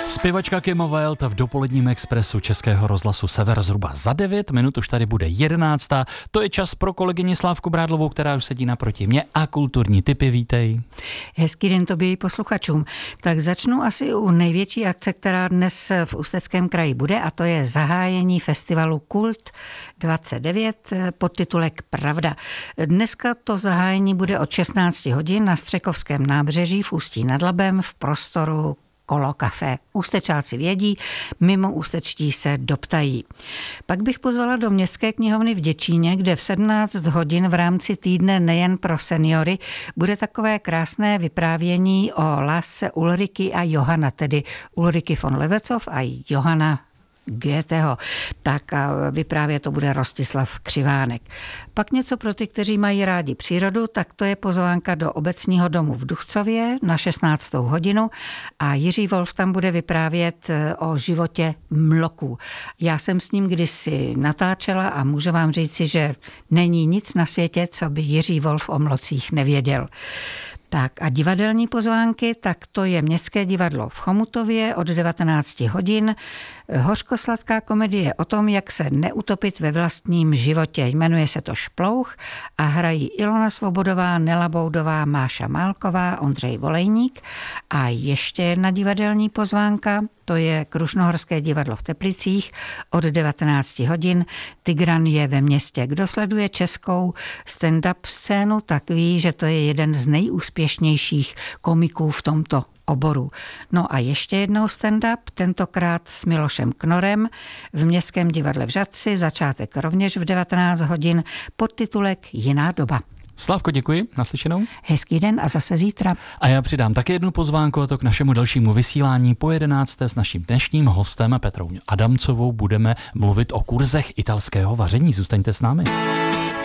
Zpěvačka Kim Wilde v dopoledním expresu Českého rozhlasu Sever zhruba za 9 minut, už tady bude 11. To je čas pro kolegyni Slávku Brádlovou, která už sedí naproti mě a kulturní tipy, vítej. Hezký den tobě i posluchačům. Tak začnu asi u největší akce, která dnes v Ústeckém kraji bude, a to je zahájení festivalu Kult 29 podtitulek Pravda. Dneska to zahájení bude od 16 hodin na Střekovském nábřeží v Ústí nad Labem v prostoru Kolo Café. Ústečáci vědí, mimo ústečtí se doptají. Pak bych pozvala do Městské knihovny v Děčíně, kde v 17 hodin v rámci týdne nejen pro seniory bude takové krásné vyprávění o lásce Ulriky a Johana, tedy Ulriky von Levecov a Johana Goetheho. Tak vyprávět to bude Rostislav Křivánek. Pak něco pro ty, kteří mají rádi přírodu, tak to je pozvánka do Obecního domu v Duchcově na 16. hodinu a Jiří Wolf tam bude vyprávět o životě mloků. Já jsem s ním kdysi natáčela a můžu vám říci, že není nic na světě, co by Jiří Wolf o mlocích nevěděl. Tak a divadelní pozvánky, tak to je Městské divadlo v Chomutově od 19 hodin. Hořkosladká komedie o tom, jak se neutopit ve vlastním životě. Jmenuje se to Šplouch a hrají Ilona Svobodová, Nela Boudová, Máša Málková, Ondřej Volejník. A ještě jedna divadelní pozvánka, to je Krušnohorské divadlo v Teplicích od 19 hodin. Tigran je ve městě. Kdo sleduje českou stand-up scénu, tak ví, že to je jeden z nejúspěšnějších komiků v tomto oboru. No a ještě jednou stand-up, tentokrát s Milošem Knorem v Městském divadle v Žatci, začátek rovněž v 19 hodin, podtitulek Jiná doba. Slávko, děkuji, naslyšenou. Hezký den a zase zítra. A já přidám také jednu pozvánku, a to k našemu dalšímu vysílání. Po 11. s naším dnešním hostem Petrou Adamcovou budeme mluvit o kurzech italského vaření. Zůstaňte s námi.